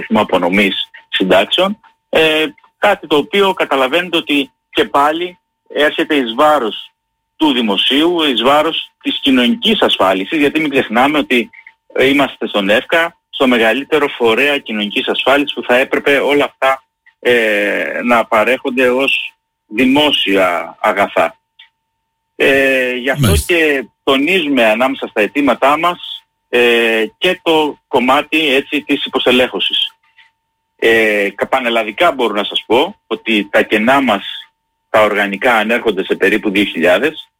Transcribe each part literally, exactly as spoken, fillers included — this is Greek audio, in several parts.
αριθμό απονομής συντάξεων, ε, κάτι το οποίο καταλαβαίνετε ότι και πάλι έρχεται εις βάρος του δημοσίου, εις βάρος της κοινωνικής ασφάλισης, γιατί μην ξεχνάμε ότι είμαστε στον ΕΦΚΑ, στο μεγαλύτερο φορέα κοινωνικής ασφάλισης, που θα έπρεπε όλα αυτά ε, να παρέχονται ως δημόσια αγαθά. Ε, γι' αυτό Μάλιστα. και τονίζουμε ανάμεσα στα αιτήματά μας ε, και το κομμάτι έτσι, της υποστελέχωσης. Ε, πανελλαδικά μπορώ να σας πω ότι τα κενά μας τα οργανικά ανέρχονται σε περίπου δύο χιλιάδες.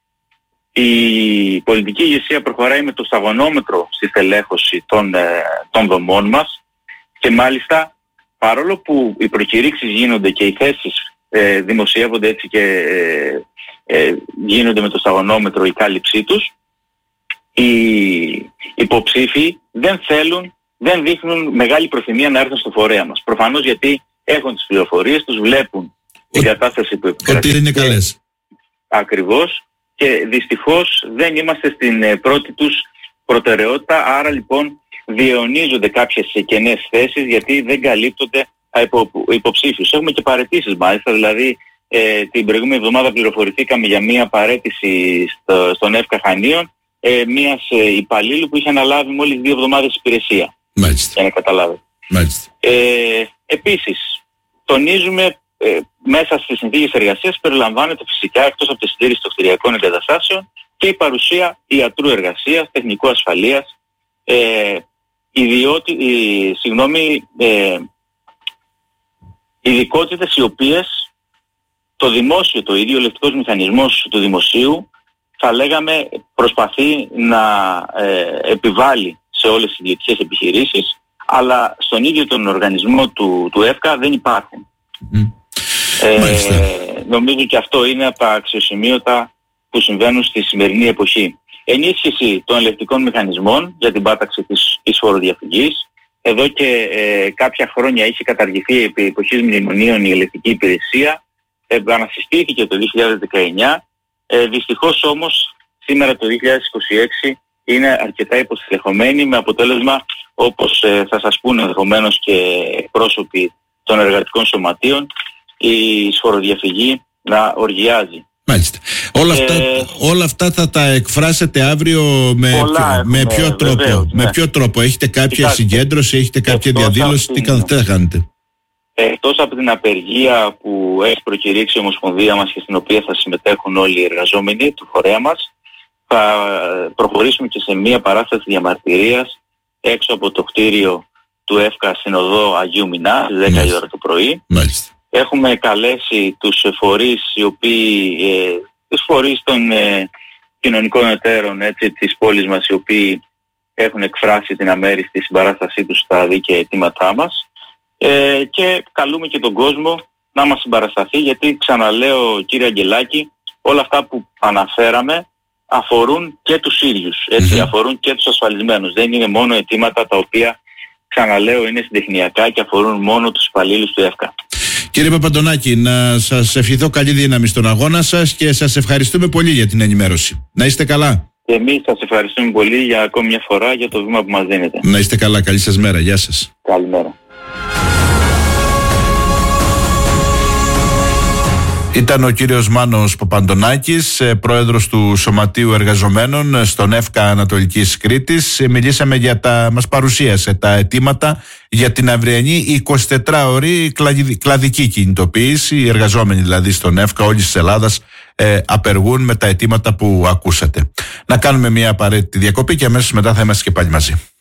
Η πολιτική ηγεσία προχωράει με το σταγονόμετρο στη στελέχωση των, ε, των δομών μας και μάλιστα παρόλο που οι προκηρύξεις γίνονται και οι θέσεις ε, δημοσιεύονται έτσι και ε, ε, γίνονται με το σταγονόμετρο η κάλυψή τους, οι υποψήφοι δεν θέλουν, δεν δείχνουν μεγάλη προθυμία να έρθουν στο φορέα μας. Προφανώς γιατί έχουν τις πληροφορίες τους, βλέπουν την κατάσταση που επικρατεί. Ότι είναι καλές. Ακριβώς. Και δυστυχώς δεν είμαστε στην ε, πρώτη τους προτεραιότητα, άρα λοιπόν διαιωνίζονται κάποιες κενές θέσεις γιατί δεν καλύπτονται υπο, υποψήφιους. Έχουμε και παραιτήσεις μάλιστα, δηλαδή ε, την προηγούμενη εβδομάδα πληροφορηθήκαμε για μία παραίτηση στο, στον ΕΦΚΑ Χανίων ε, μίας ε, υπαλλήλου που είχε αναλάβει μόλις δύο εβδομάδες υπηρεσία. Μάλιστα. Για να καταλάβετε. Μάλιστα. Ε, επίσης, τονίζουμε ε, μέσα στις συνθήκες εργασίας περιλαμβάνεται φυσικά εκτός από τη συντήρηση των κτηριακών εγκαταστάσεων και η παρουσία ιατρού εργασίας, τεχνικού ασφαλείας, ε, ιδιότι, ε, συγγνώμη, ε, ειδικότητες οι οποίες το δημόσιο, το ίδιο ελεκτικός μηχανισμός του δημοσίου θα λέγαμε προσπαθεί να ε, επιβάλλει σε όλες τις ιδιωτικές επιχειρήσεις, αλλά στον ίδιο τον οργανισμό του, του ΕΦΚΑ δεν υπάρχουν. Mm. Ε, νομίζω και αυτό είναι από τα αξιοσημείωτα που συμβαίνουν στη σημερινή εποχή. Ενίσχυση των ελεκτικών μηχανισμών για την πάταξη της, της φοροδιαφυγής. Εδώ και ε, κάποια χρόνια είχε καταργηθεί επί εποχής μνημονίων η ελεκτική υπηρεσία. Επανασυστήθηκε το δύο χιλιάδες δεκαεννιά. Ε, δυστυχώς όμως σήμερα το δύο χιλιάδες είκοσι έξι είναι αρκετά υποστελεχωμένη, με αποτέλεσμα, όπως ε, θα σας πούνε ενδεχομένως και πρόσωποι των εργατικών σωματείων, η φοροδιαφυγή να οργιάζει. Μάλιστα. Όλα, ε, αυτά, όλα αυτά θα τα εκφράσετε αύριο με, πολλά, με, έχουμε, ποιο τρόπο, βεβαίως, με ναι. ποιο τρόπο, έχετε κάποια Κοιτάξτε, συγκέντρωση, έχετε κάποια διαδήλωση, τι θα κάνετε? Εκτός από την απεργία που έχει προκηρύξει η Ομοσπονδία μας και στην οποία θα συμμετέχουν όλοι οι εργαζόμενοι του φορέα μας, θα προχωρήσουμε και σε μία παράσταση διαμαρτυρίας έξω από το κτίριο του ΕΦΚΑ στην οδό Αγίου Μινά στις δέκα η ώρα το πρωί. Μάλιστα. Έχουμε καλέσει τους φορείς, οι οποίοι, ε, τους φορείς των ε, κοινωνικών εταίρων έτσι, της πόλης μας, οι οποίοι έχουν εκφράσει την αμέριστη συμπαράστασή τους στα δίκαια αιτήματά μας, ε, και καλούμε και τον κόσμο να μας συμπαρασταθεί, γιατί ξαναλέω κύριε Αγγελάκη, όλα αυτά που αναφέραμε αφορούν και τους ίδιους, έτσι, mm-hmm. αφορούν και τους ασφαλισμένους. Δεν είναι μόνο αιτήματα τα οποία, ξαναλέω, είναι συντεχνιακά και αφορούν μόνο τους υπαλλήλους του ΕΦΚΑ. Κύριε Παπαντονάκη, να σας ευχηθώ καλή δύναμη στον αγώνα σας και σας ευχαριστούμε πολύ για την ενημέρωση. Να είστε καλά. Και εμείς σας ευχαριστούμε πολύ για ακόμη μια φορά για το βήμα που μας δίνετε. Να είστε καλά. Καλή σας μέρα. Γεια σας. Καλημέρα. Ήταν ο κύριος Μάνος Παπαντονάκης, πρόεδρος του Σωματείου Εργαζομένων στον ΕΦΚΑ Ανατολικής Κρήτης. Μιλήσαμε για τα, μας παρουσίασε τα αιτήματα για την αυριανή εικοσιτετράωρη κλαδική κινητοποίηση. Οι εργαζόμενοι δηλαδή στον ΕΦΚΑ όλης της Ελλάδας ε, απεργούν με τα αιτήματα που ακούσατε. Να κάνουμε μια απαραίτητη διακοπή και αμέσως μετά θα είμαστε και πάλι μαζί.